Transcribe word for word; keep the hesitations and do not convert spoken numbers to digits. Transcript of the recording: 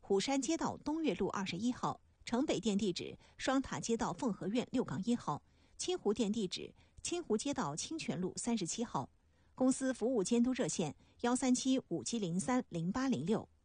虎山街道东岳路二十一号，城北店地址双塔街道凤和苑六杠一号，清湖店地址清湖街道清泉路三十七号。公司服务监督热线：幺三七五七零三零八零六。